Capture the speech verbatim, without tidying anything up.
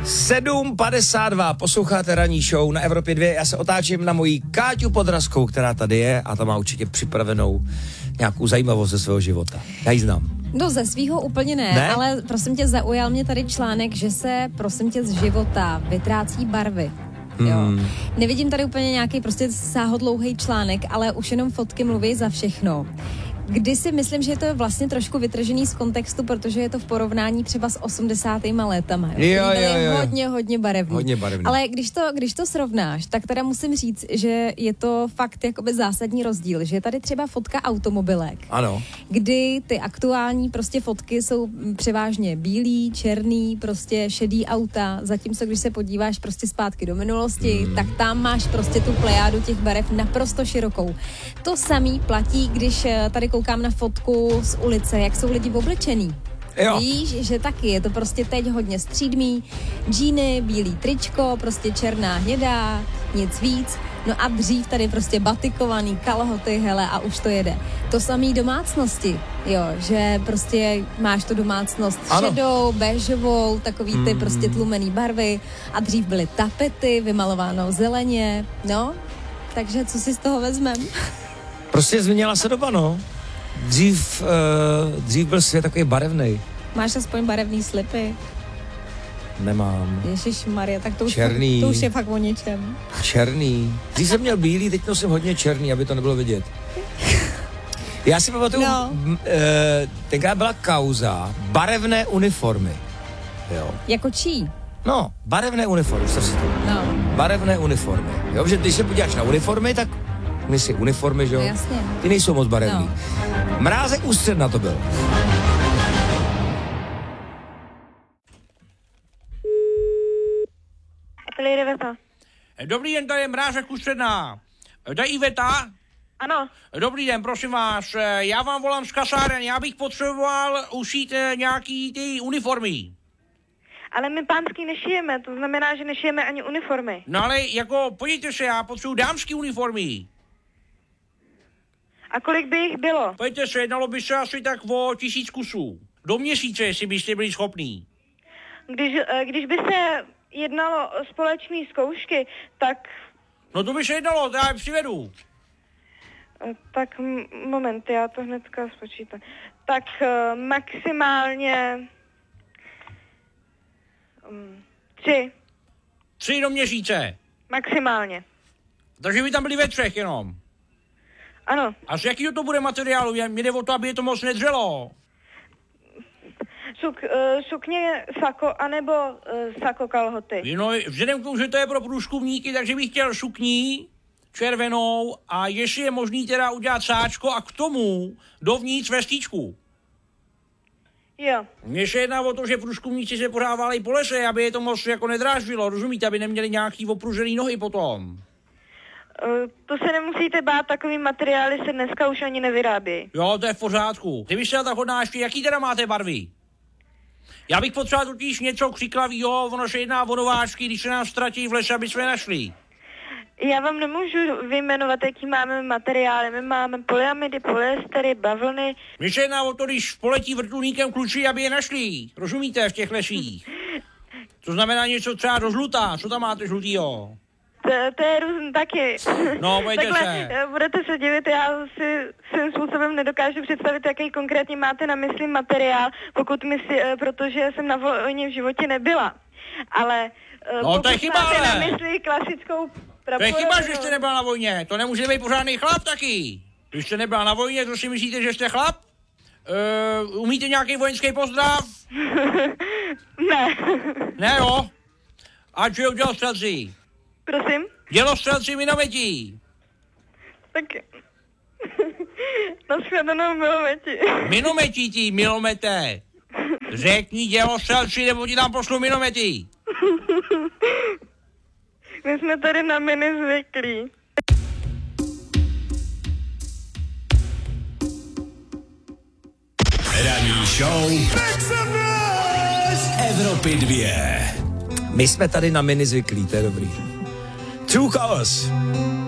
sedm padesát dva, posloucháte ranní show na Evropě dva, já se otáčím na moji Káťu Podrazkou, která tady je a ta má určitě připravenou nějakou zajímavost ze svého života. Já ji znám. No ze svýho úplně ne, ne, ale prosím tě, zaujal mě tady článek, že se, prosím tě, z života vytrácí barvy. Jo. Hmm. Nevidím tady úplně nějaký prostě sáhodlouhý článek, ale už jenom fotky mluví za všechno. Kdy si myslím, že je to vlastně trošku vytržený z kontextu, protože je to v porovnání třeba s osmdesátýma letama. Jo, jo, jo, jo. Hodně, hodně barevný. Hodně barevný. Ale když to, když to srovnáš, tak teda musím říct, že je to fakt jakoby zásadní rozdíl, že je tady třeba fotka automobilek. Ano. Kdy ty aktuální prostě fotky jsou převážně bílý, černý, prostě šedý auta, zatímco když se podíváš prostě zpátky do minulosti, hmm. tak tam máš prostě tu plejádu těch barev naprosto širokou. To samý platí, když tady koukám na fotku z ulice, jak jsou lidi oblečený. Jo. Víš, že taky je to prostě teď hodně střídmý, džíny, bílý tričko, prostě černá, hnědá, nic víc. No a dřív tady prostě batikovaný, kalhoty, hele, a už to jede. To samý domácnosti, jo, že prostě máš tu domácnost šedou, béžovou, takový ty mm. prostě tlumený barvy a dřív byly tapety, vymalováno zeleně, no, takže co si z toho vezmem? Prostě změnila se doba, no. Dřív, uh, dřív byl svět takový barevnej. Máš aspoň barevný slipy? Nemám. Ježišmarja, tak to už, černý. to už je fakt o ničem. Černý. Dřív jsem měl bílý, teď nosím hodně černý, aby to nebylo vidět. Já si pamatuju, no. uh, tenkrát byla kauza barevné uniformy. Jo. Jako čí? No, barevné uniformy, co si to? No. Barevné uniformy. Jo, že když se podíváš na uniformy, tak my si uniformy, že jo? Jasně. Ty nejsou moc barevný. No. Mrázek Ústředna to byl. Dobrý den, tady je Mrázek Ústředna. To je Iveta? Ano. Dobrý den, prosím vás, já vám volám z kasáren, já bych potřeboval ušít nějaký ty uniformy. Ale my pánský nešijeme, to znamená, že nešijeme ani uniformy. No ale jako, podívejte se, já potřebuji dámský uniformy. A kolik by jich bylo? Pojďte se, jednalo by se asi tak o tisíc kusů. Do měsíce, jestli byste byli schopní. Když, když by se jednalo o společné zkoušky, tak... No to by se jednalo, já je přivedu. Tak moment, já to hnedka spočítám. Tak uh, maximálně... Um, tři. Tři do měsíce? Maximálně. Takže by tam byli ve třech jenom? Ano. A z jakýho to bude materiálu? Mě jde o to, aby je to moc nedřelo. Suk, uh, sukně, sako, anebo uh, sako kalhoty. No, vzhledem k tomu, že to je pro průzkumníky, takže bych chtěl sukní, červenou, a jestli je možný teda udělat sáčko a k tomu dovnitř vestíčku. Jo. Mně se jedná o to, že průzkumníci se pořád válejí po lese, aby je to moc jako nedráždilo, rozumíte, aby neměli nějaký opružený nohy potom. Uh, to se nemusíte bát, takový materiály se dneska už ani nevyrábějí. Jo, to je v pořádku. Ty byste tak hodná ještě, jaký teda máte barvy? Já bych potřeboval totiž něco křiklavýho, ono se jedná o nováčky, když se nám ztratí v lese, aby jsme našli. Já vám nemůžu vyjmenovat, jaký máme materiály. My máme polyamidy, polyestery, bavlny. Mně se jedná o to, když poletí vrtulníkem kluči, aby je našli. Rozumíte, v těch lesích. To znamená něco třeba do žlutá. Co tam máte žlutýho? To, to je různý taky. No, pojďte Takhle, se. Budete se divit, já si svým způsobem nedokážu představit, jaký konkrétně máte na mysli materiál, pokud mi si, protože jsem na vojně v životě nebyla. Ale no, pokud to je chyba, máte ale. na mysli klasickou To je chyba, že jste nebyla na vojně. To nemůže být pořádný chlap taky. Když jste nebyla na vojně, to si myslíte, že jste chlap? Uh, umíte nějaký vojenský pozdrav? Ne. Ne, jo? Ať žijou dělostřelci. Prosím? Dělostřelci minometí. Tak... Naschledanou milometí. Minometí ti, milomete. Řekni dělostřelci, nebo ti tam pošlu minometí. My jsme tady na mini zvyklí. Ranní show Evropy dva. My jsme tady na mini zvyklí, to je dobrý. True Colors.